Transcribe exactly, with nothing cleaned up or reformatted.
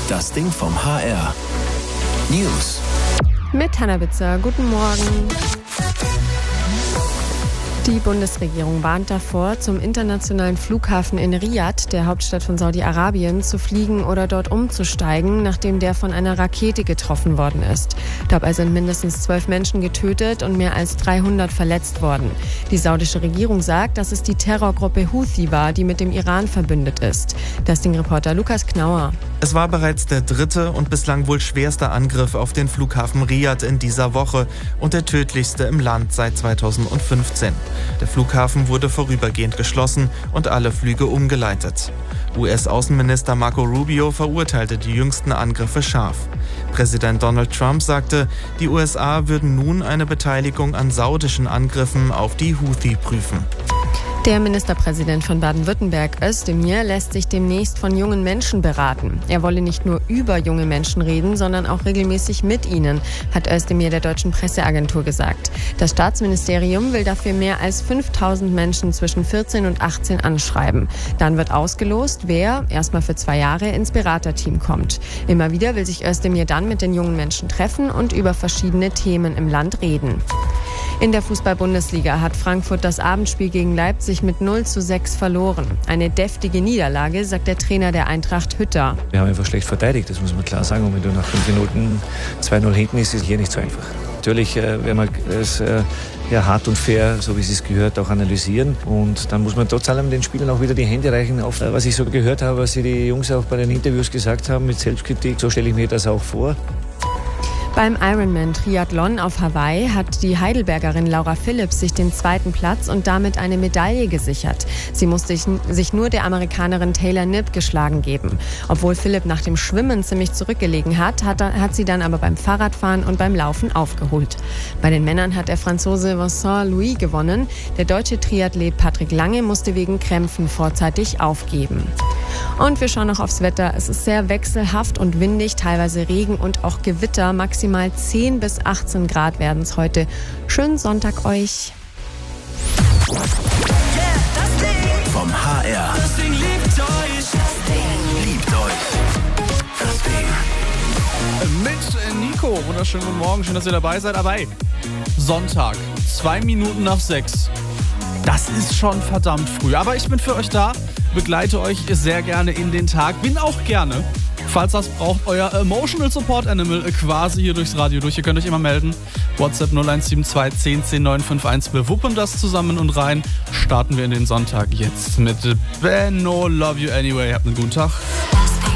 Das Ding vom H R. News. Mit Hannah Bitzer. Guten Morgen. Die Bundesregierung warnt davor, zum internationalen Flughafen in Riad, der Hauptstadt von Saudi-Arabien, zu fliegen oder dort umzusteigen, nachdem der von einer Rakete getroffen worden ist. Dabei sind mindestens zwölf Menschen getötet und mehr als dreihundert verletzt worden. Die saudische Regierung sagt, dass es die Terrorgruppe Houthi war, die mit dem Iran verbündet ist. Das Ding-Reporter Lukas Knauer. Es war bereits der dritte und bislang wohl schwerste Angriff auf den Flughafen Riad in dieser Woche und der tödlichste im Land seit zweitausendfünfzehn. Der Flughafen wurde vorübergehend geschlossen und alle Flüge umgeleitet. U S-Außenminister Marco Rubio verurteilte die jüngsten Angriffe scharf. Präsident Donald Trump sagte, die U S A würden nun eine Beteiligung an saudischen Angriffen auf die Houthi prüfen. Der Ministerpräsident von Baden-Württemberg, Özdemir, lässt sich demnächst von jungen Menschen beraten. Er wolle nicht nur über junge Menschen reden, sondern auch regelmäßig mit ihnen, hat Özdemir der deutschen Presseagentur gesagt. Das Staatsministerium will dafür mehr als fünftausend Menschen zwischen vierzehn und achtzehn anschreiben. Dann wird ausgelost, wer, erstmal für zwei Jahre, ins Beraterteam kommt. Immer wieder will sich Özdemir dann mit den jungen Menschen treffen und über verschiedene Themen im Land reden. In der Fußball-Bundesliga hat Frankfurt das Abendspiel gegen Leipzig mit null zu sechs verloren. Eine deftige Niederlage, sagt der Trainer der Eintracht Hütter. Wir haben einfach schlecht verteidigt, das muss man klar sagen. Und wenn du nach fünf Minuten zwei null hinten ist, ist es hier nicht so einfach. Natürlich äh, werden wir es äh, ja, hart und fair, so wie es gehört, auch analysieren. Und dann muss man trotz allem den Spielern auch wieder die Hände reichen. Auf, äh, was ich so gehört habe, was sie die Jungs auch bei den Interviews gesagt haben mit Selbstkritik, so stelle ich mir das auch vor. Beim Ironman Triathlon auf Hawaii hat die Heidelbergerin Laura Philipps sich den zweiten Platz und damit eine Medaille gesichert. Sie musste sich nur der Amerikanerin Taylor Knibb geschlagen geben. Obwohl Philipp nach dem Schwimmen ziemlich zurückgelegen hat, hat, hat sie dann aber beim Fahrradfahren und beim Laufen aufgeholt. Bei den Männern hat der Franzose Vincent Louis gewonnen. Der deutsche Triathlet Patrick Lange musste wegen Krämpfen vorzeitig aufgeben. Und wir schauen noch aufs Wetter. Es ist sehr wechselhaft und windig, teilweise Regen und auch Gewitter. Maximal zehn bis achtzehn Grad werden es heute. Schönen Sonntag euch. Vom H R. Das Ding liebt euch. Liebt euch. Das Ding. Mit Nico. Wunderschönen guten Morgen. Schön, dass ihr dabei seid. Aber hey, Sonntag. Zwei Minuten nach sechs. Das ist schon verdammt früh. Aber ich bin für euch da. Begleite euch sehr gerne in den Tag. Bin auch gerne, falls das braucht, euer Emotional Support Animal quasi hier durchs Radio durch. Ihr könnt euch immer melden. WhatsApp null eins sieben zwei zehn zehn neun fünf eins. Wir wuppen das zusammen und rein. Starten wir in den Sonntag jetzt mit Benno, Love You Anyway. Habt einen guten Tag.